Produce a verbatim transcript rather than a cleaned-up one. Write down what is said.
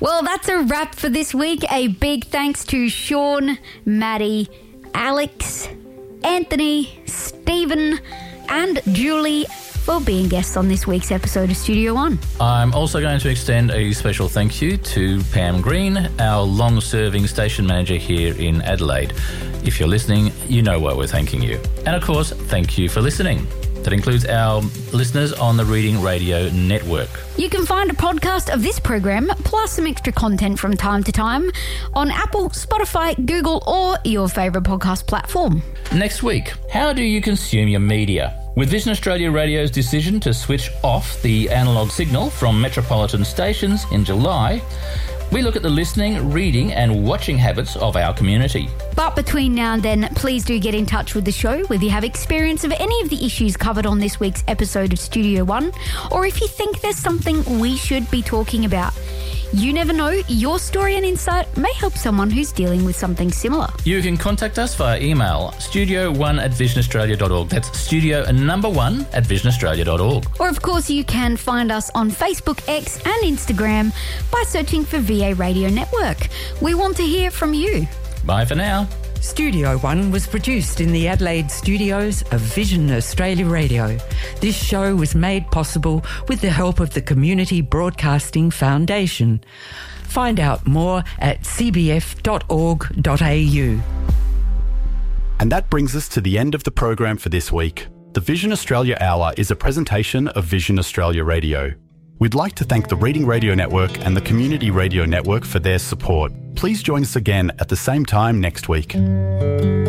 Well, that's a wrap for this week. A big thanks to Sean, Maddie, Alex, Anthony, Stephen and Julie for being guests on this week's episode of Studio One. I'm also going to extend a special thank you to Pam Green, our long-serving station manager here in Adelaide. If you're listening, you know why we're thanking you. And of course, thank you for listening. That includes our listeners on the Reading Radio Network. You can find a podcast of this program, plus some extra content from time to time, on Apple, Spotify, Google, or your favourite podcast platform. Next week, how do you consume your media? With Vision Australia Radio's decision to switch off the analogue signal from metropolitan stations in July, we look at the listening, reading and watching habits of our community. But between now and then, please do get in touch with the show whether you have experience of any of the issues covered on this week's episode of Studio One, or if you think there's something we should be talking about. You never know, your story and insight may help someone who's dealing with something similar. You can contact us via email, studio one at vision australia dot org. That's studio number one at vision australia dot org. Or of course you can find us on Facebook, X and Instagram by searching for V A Radio Network. We want to hear from you. Bye for now. Studio One was produced in the Adelaide studios of Vision Australia Radio. This show was made possible with the help of the Community Broadcasting Foundation. Find out more at c b f dot org dot a u. And that brings us to the end of the program for this week. The Vision Australia Hour is a presentation of Vision Australia Radio. We'd like to thank the Reading Radio Network and the Community Radio Network for their support. Please join us again at the same time next week.